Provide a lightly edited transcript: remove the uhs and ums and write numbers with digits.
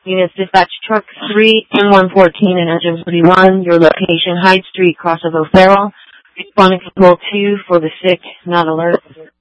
Units dispatch truck 3 M114 and engine 31. Your location, Hyde Street, Cross of O'Farrell. Responding to Control 2 for the sick, not alert.